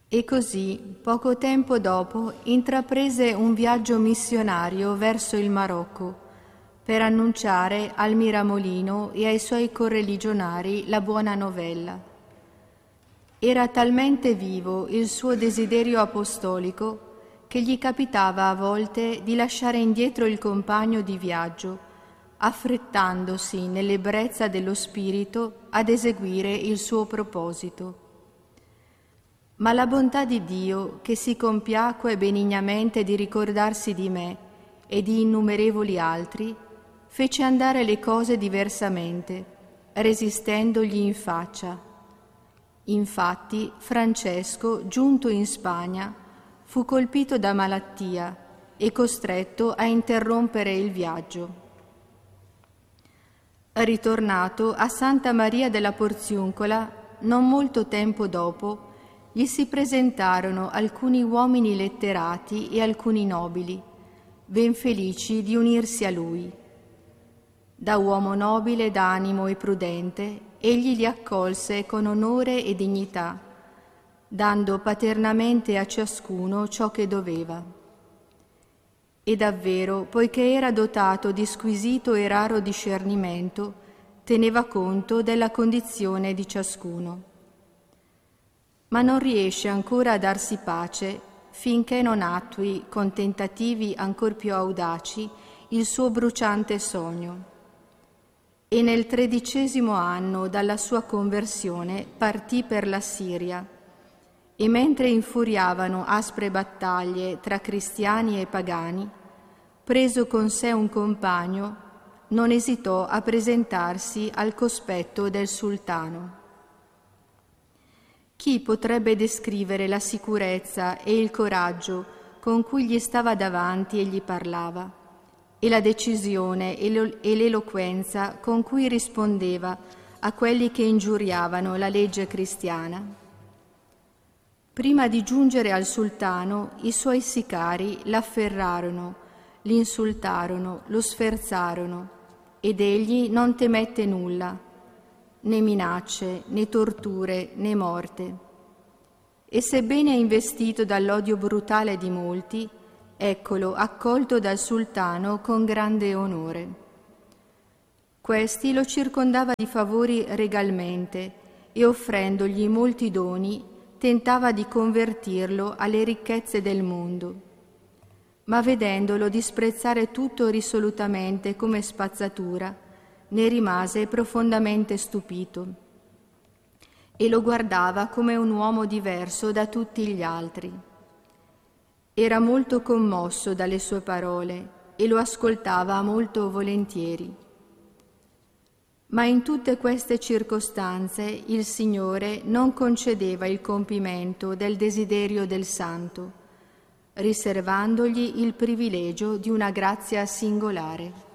E così, poco tempo dopo, intraprese un viaggio missionario verso il Marocco per annunciare al Miramolino e ai suoi correligionari la buona novella. Era talmente vivo il suo desiderio apostolico che gli capitava a volte di lasciare indietro il compagno di viaggio, affrettandosi nell'ebbrezza dello spirito ad eseguire il suo proposito. Ma la bontà di Dio, che si compiacque benignamente di ricordarsi di me e di innumerevoli altri, fece andare le cose diversamente, resistendogli in faccia. Infatti Francesco, giunto in Spagna, fu colpito da malattia e costretto a interrompere il viaggio. Ritornato a Santa Maria della Porziuncola, non molto tempo dopo, gli si presentarono alcuni uomini letterati e alcuni nobili, ben felici di unirsi a lui. Da uomo nobile d'animo e prudente, egli li accolse con onore e dignità, dando paternamente a ciascuno ciò che doveva. E davvero, poiché era dotato di squisito e raro discernimento, teneva conto della condizione di ciascuno. Ma non riesce ancora a darsi pace finché non attui, con tentativi ancor più audaci, il suo bruciante sogno. E nel 13° anno dalla sua conversione partì per la Siria, e mentre infuriavano aspre battaglie tra cristiani e pagani, preso con sé un compagno, non esitò a presentarsi al cospetto del sultano. Chi potrebbe descrivere la sicurezza e il coraggio con cui gli stava davanti e gli parlava, e la decisione e l'eloquenza con cui rispondeva a quelli che ingiuriavano la legge cristiana? Prima di giungere al sultano, i suoi sicari l'afferrarono, l'insultarono, lo sferzarono, ed egli non temette nulla, né minacce, né torture, né morte. E sebbene investito dall'odio brutale di molti, eccolo accolto dal sultano con grande onore. Questi lo circondava di favori regalmente e, offrendogli molti doni, tentava di convertirlo alle ricchezze del mondo. Ma vedendolo disprezzare tutto risolutamente come spazzatura, ne rimase profondamente stupito e lo guardava come un uomo diverso da tutti gli altri. Era molto commosso dalle sue parole e lo ascoltava molto volentieri. Ma in tutte queste circostanze il Signore non concedeva il compimento del desiderio del santo, riservandogli il privilegio di una grazia singolare.